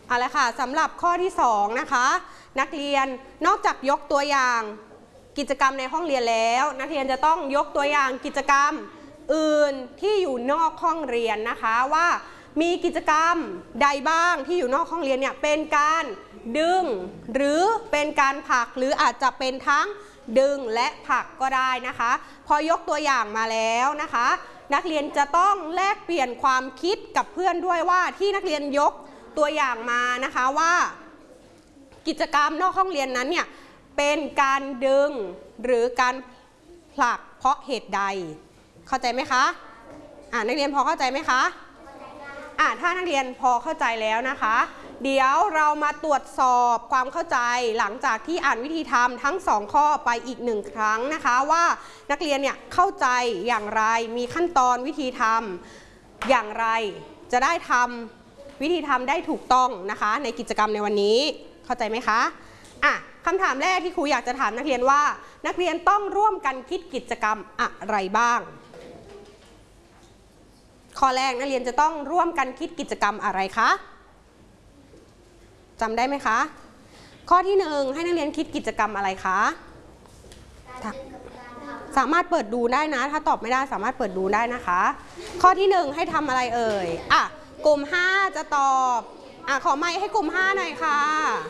เอาละค่ะสำหรับข้อที่2นะคะนักเรียนนอกจากยกตัวอย่างกิจกรรมในห้องเรียนแล้วนักเรียนจะต้องยกตัวอย่างกิจกรรมอื่นที่อยู่นอกห้องเรียนนะคะว่ามีกิจกรรมใดบ้างที่อยู่นอกห้องเรียนเนี่ยเป็นการดึงหรือเป็นการผลักหรืออาจจะเป็นทั้งดึงและผลักก็ได้นะคะพอยกตัวอย่างมาแล้วนะคะนักเรียนจะต้องแลกเปลี่ยนความคิดกับเพื่อนด้วยว่าที่นักเรียนยกตัวอย่างมานะคะว่ากิจกรรมนอกห้องเรียนนั้นเนี่ยเป็นการดึงหรือการผลักเพราะเหตุใดเข้าใจไหมคะนักเรียนพอเข้าใจไหมคะถ้านักเรียนพอเข้าใจแล้วนะคะเดี๋ยวเรามาตรวจสอบความเข้าใจหลังจากที่อ่านวิธีทำทั้ง2ข้อไปอีก1ครั้งนะคะว่านักเรียนเนี่ยเข้าใจอย่างไรมีขั้นตอนวิธีทำอย่างไรจะได้ทำวิธีทำได้ถูกต้องนะคะในกิจกรรมในวันนี้เข้าใจไหมคะคำถามแรกที่ครูอยากจะถามนักเรียนว่านักเรียนต้องร่วมกันคิดกิจกรรมอะไรบ้างข้อแรกนักเรียนจะต้องร่วมกันคิดกิจกรรมอะไรคะจำได้ไหมคะข้อที่1ให้นักเรียนคิดกิจกรรมอะไรคะสามารถเปิดดูได้นะถ้าตอบไม่ได้สามารถเปิดดูได้นะคะข้อที่1ให้ทำอะไรเอ่ยกลุ่ม5จะตอบขอไมค์ให้กลุ่ม5หน่อยค่ะ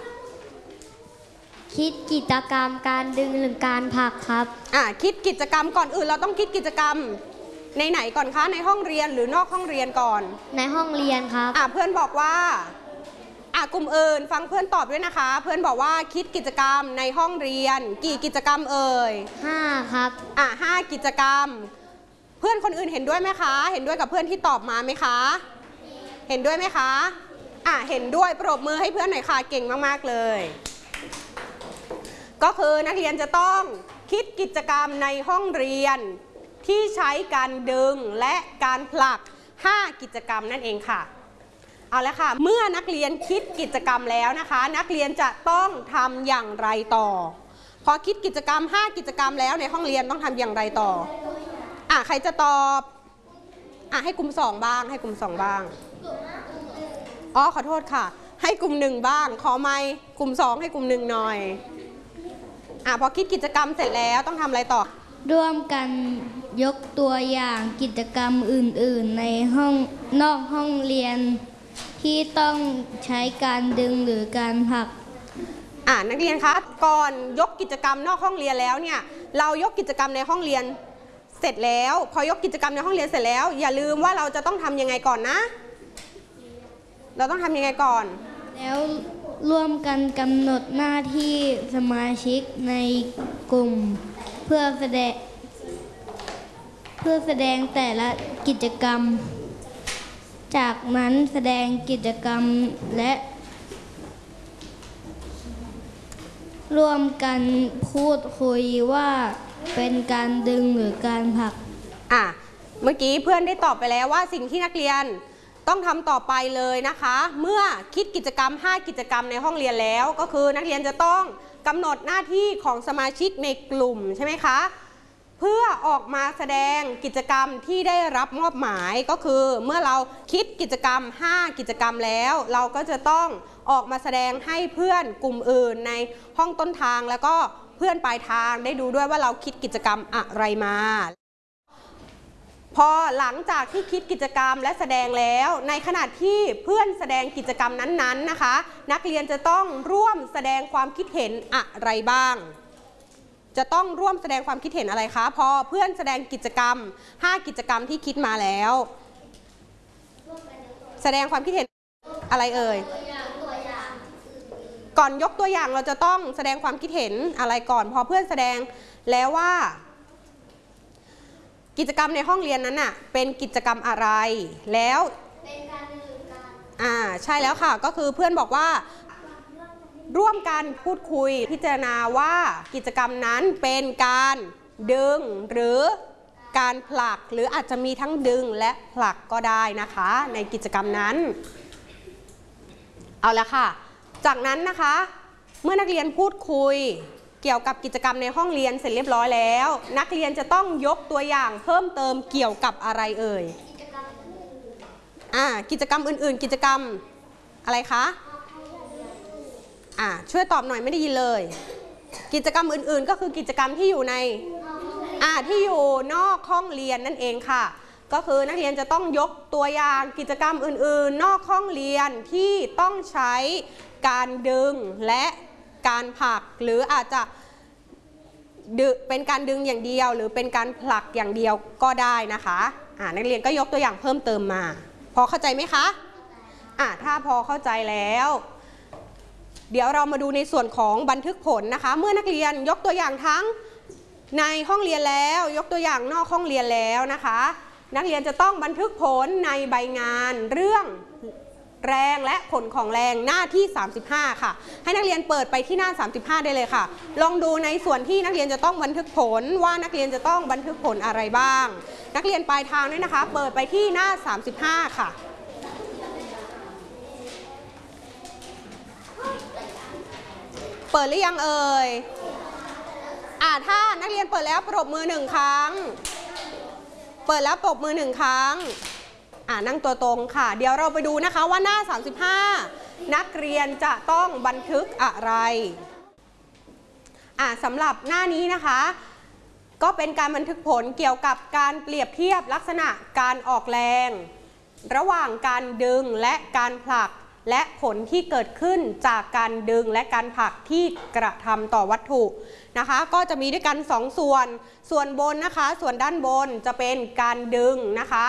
คิดกิจกรรมการดึงหรือการผลักครับคิดกิจกรรมก่อนอื่นเราต้องคิดกิจกรรมในไหนก่อนคะในห้องเรียนหรือนอกห้องเรียนก่อนในห้องเรียนครับเพื่อนบอกว่ากลุ่มอื่นฟังเพื่อนตอบด้วยนะคะเพื่อนบอกว่าคิดกิจกรรมในห้องเรียนกี่กิจกรรมเอ่ย 5ครับ 5กิจกรรมเพื่อนคนอื่นเห็นด้วยไหมคะเห็นด้วยกับเพื่อนที่ตอบมาไหมคะเห็นด้วยไหมคะเห็นด้วยปรบมือให้เพื่อนหน่อยค่ะเก่งมากๆเลยก็คือนักเรียนจะต้องคิดกิจกรรมในห้องเรียนที่ใช้การดึงและการผลัก5กิจกรรมนั่นเองค่ะเอาละค่ะเมื่อนักเรียนคิดกิจกรรมแล้วนะคะนักเรียนจะต้องทำอย่างไรต่อพอคิดกิจกรรม5กิจกรรมแล้วในห้องเรียนต้องทำอย่างไรต่อใครจะตอบให้กลุ่ม2บ้างให้กลุ่ม2บ้างขอโทษค่ะให้กลุ่ม1บ้างขอไมค์กลุ่ม2ให้กลุ่ม1หน่อยพอคิดกิจกรรมเสร็จแล้วต้องทำอะไรต่อร่วมกันยกตัวอย่างกิจกรรมอื่นๆในห้องนอกห้องเรียนที่ต้องใช้การดึงหรือการผลักนักเรียนคะก่อนยกกิจกรรมนอกห้องเรียนแล้วเนี่ยเรายกกิจกรรมในห้องเรียนเสร็จแล้วพอยกกิจกรรมในห้องเรียนเสร็จแล้วอย่าลืมว่าเราจะต้องทำยังไงก่อนนะเราต้องทำยังไงก่อนแล้วร่วมกันกำหนดหน้าที่สมาชิกในกลุ่มเพื่อแสดงแต่ละกิจกรรมจากนั้นแสดงกิจกรรมและร่วมกันพูดคุยว่าเป็นการดึงหรือการผลักเมื่อกี้เพื่อนได้ตอบไปแล้วว่าสิ่งที่นักเรียนต้องทำต่อไปเลยนะคะเมื่อคิดกิจกรรม5กิจกรรมในห้องเรียนแล้วก็คือนักเรียนจะต้องกำหนดหน้าที่ของสมาชิกในกลุ่มใช่ไหมคะเพื่อออกมาแสดงกิจกรรมที่ได้รับมอบหมายก็คือเมื่อเราคิดกิจกรรม5กิจกรรมแล้วเราก็จะต้องออกมาแสดงให้เพื่อนกลุ่มอื่นในห้องต้นทางแล้วก็เพื่อนปลายทางได้ดูด้วยว่าเราคิดกิจกรรมอะไรมาพอหลังจากที่คิดกิจกรรมและแสดงแล้วในขณะที่เพื่อนแสดงกิจกรรมนั้นๆนะคะนักเรียนจะต้องร่วมแสดงความคิดเห็นอะไรบ้างจะต้องร่วมแสดงความคิดเห็นอะไรคะพอเพื่อนแสดงกิจกรรม5กิจกรรมที่คิดมาแล้วแสดงความคิดเห็นอะไรเอ่ยก่อนยกตัวอย่างเราจะต้องแสดงความคิดเห็นอะไรก่อนพอเพื่อนแสดงแล้วว่ากิจกรรมในห้องเรียนนั้นน่ะเป็นกิจกรรมอะไรแล้วเป็นการดึงการใช่แล้วค่ะก็คือเพื่อนบอกว่าร่วมกันพูดคุยพิจารณาว่ากิจกรรมนั้นเป็นการดึงหรือการผลักหรืออาจจะมีทั้งดึงและผลักก็ได้นะคะในกิจกรรมนั้นเอาละค่ะจากนั้นนะคะเมื่อนักเรียนพูดคุยเกี่ยวกับกิจกรรมในห้องเรียนเสร็จเรียบร้อยแล้วนักเรียนจะต้องยกตัวอย่างเพิ่มเติมเกี่ยวกับอะไรเอ่ยกิจกรรมอื่นๆกิจกรรมอะไรคะช่วยตอบหน่อยไม่ได้ยินเลยกิจกรรมอื่นๆก็คือกิจกรรมที่อยู่ในที่อยู่นอกห้องเรียนนั่นเองค่ะก็คือนักเรียนจะต้องยกตัวอย่างกิจกรรมอื่นๆนอกห้องเรียนที่ต้องใช้การดึงและการผลักหรืออาจจะเป็นการดึงอย่างเดียวหรือเป็นการผลักอย่างเดียวก็ได้นะคะนักเรียนก็ยกตัวอย่างเพิ่มเติมมาพอเข้าใจไหมคะถ้าพอเข้าใจแล้วเดี๋ยวเรามาดูในส่วนของบันทึกผลนะคะเมื่อนักเรียนยกตัวอย่างทั้งในห้องเรียนแล้วยกตัวอย่างนอกห้องเรียนแล้วนะคะนักเรียนจะต้องบันทึกผลในใบงานเรื่องแรงและผลของแรงหน้าที่35ค่ะให้นักเรียนเปิดไปที่หน้า35ได้เลยค่ะลองดูในส่วนที่นักเรียนจะต้องบันทึกผลว่านักเรียนจะต้องบันทึกผลอะไรบ้างนักเรียนปลายทางด้วยนะคะเปิดไปที่หน้า35ค่ะเปิดหรือยังเอ่ยถ้านักเรียนเปิดแล้วปรบมือ1ครั้งเปิดแล้วปรบมือ1ครั้งนั่งตัวตรงค่ะเดี๋ยวเราไปดูนะคะว่าหน้า35นักเรียนจะต้องบันทึกอะไรสำหรับหน้านี้นะคะก็เป็นการบันทึกผลเกี่ยวกับการเปรียบเทียบลักษณะการออกแรงระหว่างการดึงและการผลักและผลที่เกิดขึ้นจากการดึงและการผลักที่กระทำต่อวัตถุนะคะก็จะมีด้วยกัน2ส่วนบนนะคะส่วนด้านบนจะเป็นการดึงนะคะ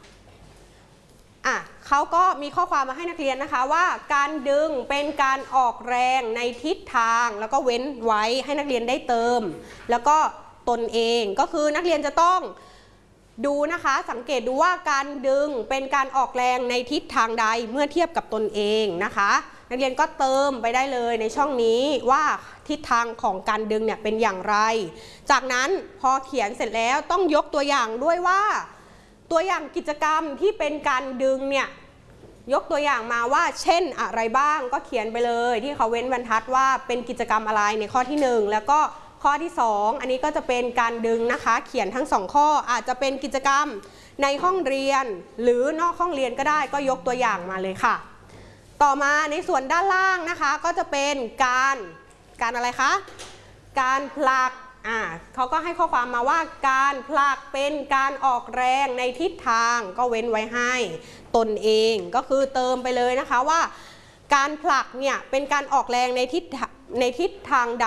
เขาก็มีข้อความมาให้นักเรียนนะคะว่าการดึงเป็นการออกแรงในทิศทางแล้วก็เว้นไว้ให้นักเรียนได้เติมแล้วก็ตนเองก็คือนักเรียนจะต้องดูนะคะสังเกตดูว่าการดึงเป็นการออกแรงในทิศทางใดเมื่อเทียบกับตนเองนะคะนักเรียนก็เติมไปได้เลยในช่องนี้ว่าทิศทางของการดึงเนี่ยเป็นอย่างไรจากนั้นพอเขียนเสร็จแล้วต้องยกตัวอย่างด้วยว่าตัวอย่างกิจกรรมที่เป็นการดึงเนี่ยยกตัวอย่างมาว่าเช่นอะไรบ้างก็เขียนไปเลยที่เขาเว้นบรรทัดว่าเป็นกิจกรรมอะไรในข้อที่1แล้วก็ข้อที่2อันนี้ก็จะเป็นการดึงนะคะเขียนทั้ง2ข้ออาจจะเป็นกิจกรรมในห้องเรียนหรือนอกห้องเรียนก็ได้ก็ยกตัวอย่างมาเลยค่ะต่อมาในส่วนด้านล่างนะคะก็จะเป็นการอะไรคะการผลักเขาก็ให้ข้อความมาว่าการผลักเป็นการออกแรงในทิศทางก็เว้นไว้ให้ตนเองก็คือเติมไปเลยนะคะว่าการผลักเนี่ยเป็นการออกแรงในทิศทาง